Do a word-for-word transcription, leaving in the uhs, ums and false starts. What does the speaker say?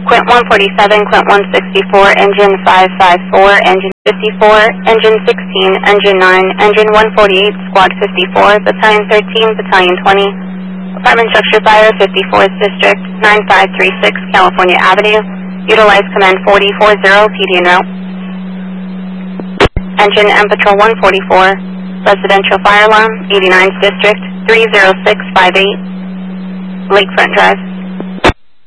Quint one forty-seven, Quint one sixty-four, engine five five four, engine fifty-four, engine sixteen, engine nine, engine one forty-eight, squad fifty-four, battalion thirteen, battalion twenty, apartment structure fire, fifty-fourth district, nine five three six California Avenue, utilize command forty forty, P D en route. Engine M Patrol one forty-four, residential fire alarm, eighty-ninth district, three zero six five eight, Lakefront Drive.